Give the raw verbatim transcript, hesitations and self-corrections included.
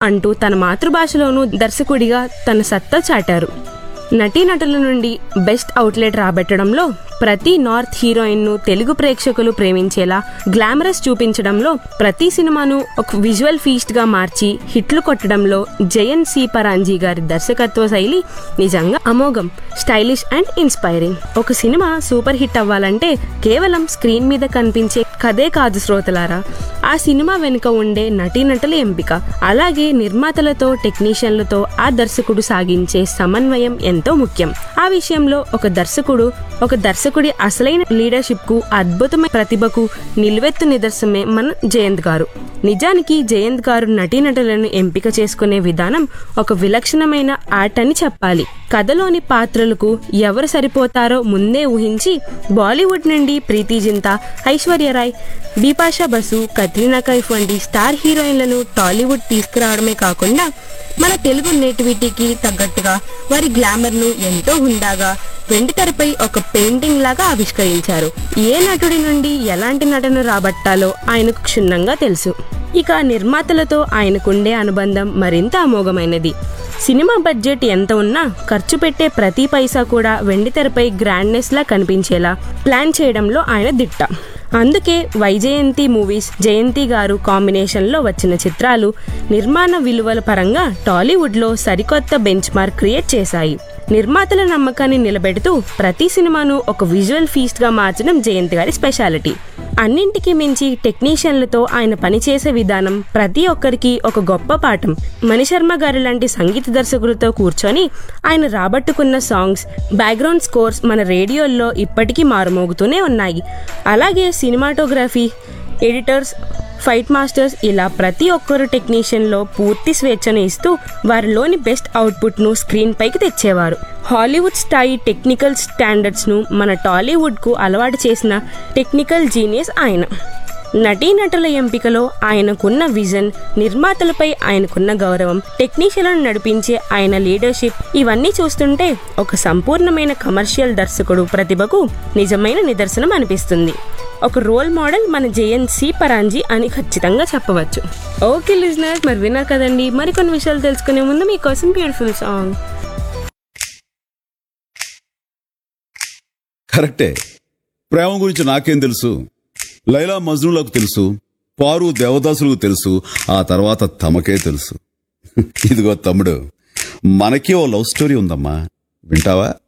అంటూ తన మాతృభాషలోనూ దర్శకుడిగా తన సత్తా చాటారు. నటీనటుల నుండి బెస్ట్ అవుట్లెట్ రాబట్టడంలో, ప్రతి నార్త్ హీరోయిన్ ను తెలుగు ప్రేక్షకులు ప్రేమించేలా గ్లామరస్ చూపించడంలో, ప్రతి సినిమాను ఒక విజువల్ ఫీస్ట్ గా మార్చి హిట్లు కొట్టడంలో జయంత్ సి పరాంజీ గారి దర్శకత్వ శైలి నిజంగా అమోఘం, స్టైలిష్ అండ్ ఇన్స్పైరింగ్. ఒక సినిమా సూపర్ హిట్ అవ్వాలంటే కేవలం స్క్రీన్ మీద కనిపించే కథే కాదు శ్రోతలారా, ఆ సినిమా వెనుక ఉండే నటీనటుల ఎంపిక, అలాగే నిర్మాతలతో టెక్నీషియన్లతో ఆ దర్శకుడు సాగించే సమన్వయం ఎంతో ముఖ్యం. ఆ విషయంలో ఒక దర్శకుడు ఒక దర్శకుడి అసలైన లీడర్షిప్ కు, అద్భుతమైన ప్రతిభకు నిలువెత్తు నిదర్శనమే మన జయంత్ గారు. నిజానికి జయంత్ గారు నటీనటులను ఎంపిక చేసుకునే విధానం ఒక విలక్షణమైన ఆర్ట్ అని చెప్పాలి. కథలోని పాత్రలకు ఎవరు సరిపోతారో ముందే ఊహించి బాలీవుడ్ నుండి ప్రీతి జింతా, ఐశ్వర్యరాయ్, బిపాషా బసు, కత్రినా కైఫ్ వంటి స్టార్ హీరోయిన్లను టాలీవుడ్ తీసుకురావడమే కాకుండా మన తెలుగు నేటివిటీకి తగ్గట్టుగా వారి గ్లామర్ ను ఎంతో హుందాగా వెండితెరపై ఒక పెయింటింగ్ లాగా ఆవిష్కరించారు. ఏ నటుడి నుండి ఎలాంటి నటన రాబట్టాలో ఆయనకు క్షుణ్ణంగా తెలుసు. ఇక నిర్మాతలతో ఆయనకుండే అనుబంధం మరింత అమోఘమైనది. సినిమా బడ్జెట్ ఎంత ఉన్నా ఖర్చు పెట్టే ప్రతి పైసా కూడా వెండితెరపై గ్రాండ్నెస్ లా కనిపించేలా ప్లాన్ చేయడంలో ఆయన దిట్ట. అందుకే వైజయంతి మూవీస్, జయంతి గారు కాంబినేషన్ లో వచ్చిన చిత్రాలు నిర్మాణ విలువల పరంగా టాలీవుడ్ లో సరికొత్త బెంచ్ మార్క్ క్రియేట్ చేశాయి. నిర్మాతల నమ్మకాన్ని నిలబెడుతూ ప్రతి సినిమాను ఒక విజువల్ ఫీస్ట్ గా మార్చడం జయంత్ గారి స్పెషాలిటీ. అన్నింటికి మించి టెక్నీషియన్లతో ఆయన పనిచేసే విధానం ప్రతి ఒక్కరికి ఒక గొప్ప పాఠం. మణిశర్మ గారి లాంటి సంగీత దర్శకులతో కూర్చొని ఆయన రాబట్టుకున్న సాంగ్స్, బ్యాక్గ్రౌండ్ స్కోర్స్ మన రేడియోల్లో ఇప్పటికీ మారుమోగుతూనే ఉన్నాయి. అలాగే సినిమాటోగ్రఫీ, ఎడిటర్స్, ఫైట్ మాస్టర్స్, ఇలా ప్రతి ఒక్కరు టెక్నీషియన్ లో పూర్తి స్వేచ్ఛను ఇస్తూ వారిలోని బెస్ట్ అవుట్పుట్ ను స్క్రీన్ పైకి తెచ్చేవారు. హాలీవుడ్ స్థాయి టెక్నికల్ స్టాండర్డ్స్ ను మన టాలీవుడ్ కు అలవాటు చేసిన టెక్నికల్ జీనియస్ ఆయన. నటీనటుల ఎంపికలో ఆయనకున్న విజన్, నిర్మాతలపై ఆయనకున్న గౌరవం, టెక్నీషియన్లను నడిపించే ఆయన లీడర్షిప్, ఇవన్నీ చూస్తుంటే ఒక సంపూర్ణమైన కమర్షియల్ దర్శకుడు ప్రతిభకు నిజమైన నిదర్శనం అనిపిస్తుంది. ఒక రోల్ మోడల్ మన జయంత్ సి పరాంజీ అని ఖచ్చితంగా చెప్పవచ్చు. ఓకే లిజనర్స్, మరి విన్నారు కదండి. మరికొన్ని విషయాలు తెలుసుకునే ముందు మీకోసం బ్యూటిఫుల్ సాంగ్. కరెక్టే. ప్రేమ గురించి నాకేం తెలుసు? లైలా మజ్నూలకు తెలుసు, పారు దేవదాసులకు తెలుసు, ఆ తర్వాత తమకే తెలుసు. ఇదిగో తమ్ముడు, మనకి ఓ లవ్ స్టోరీ ఉందమ్మా, వింటావా?